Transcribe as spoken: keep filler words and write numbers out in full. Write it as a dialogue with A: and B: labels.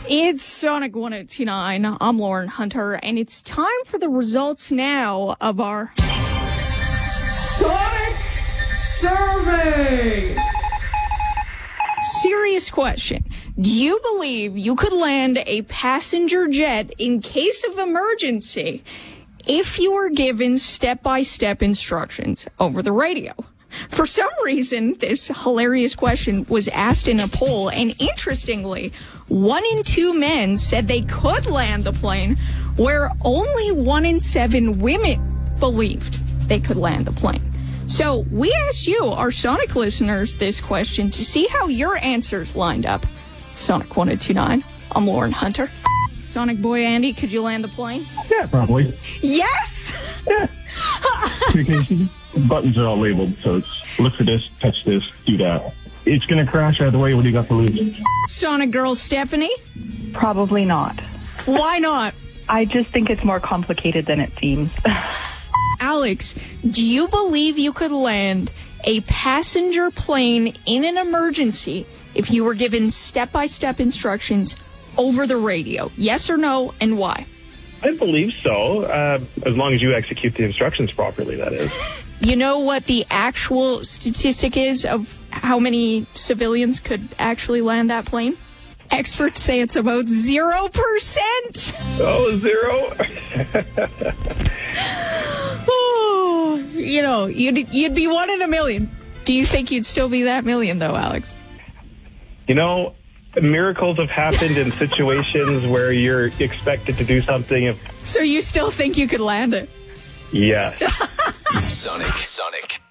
A: It's Sonic one oh two nine. I'm Lauren Hunter, and it's time for the results now of our Sonic Survey. Serious question. Do you believe you could land a passenger jet in case of emergency if you were given step-by-step instructions over the radio? For some reason, this hilarious question was asked in a poll, and interestingly, one in two men said they could land the plane, where only one in seven women believed they could land the plane. So we asked you, our Sonic listeners, this question to see how your answers lined up. Sonic one oh two nine. I'm Lauren Hunter. Sonic Boy Andy, could you land the plane?
B: Yeah, probably.
A: Yes!
B: Yeah. Because buttons are all labeled, so it's look for this, touch this, do that. It's going to crash either way. What do you got to lose?
A: Sonic Girl Stephanie?
C: Probably not.
A: Why not?
C: I just think it's more complicated than it seems.
A: Alex, do you believe you could land a passenger plane in an emergency if you were given step-by-step instructions over the radio? Yes or no, and why?
D: I believe so, uh, as long as you execute the instructions properly, that is.
A: You know what the actual statistic is of how many civilians could actually land that plane? Experts say it's about zero percent.
D: Oh, zero?
A: Ooh, you know, you'd, you'd be one in a million. Do you think you'd still be that million, though, Alex?
D: You know, miracles have happened in situations where you're expected to do something. If...
A: So you still think you could land it?
D: Yes.
E: Sonic, Sonic.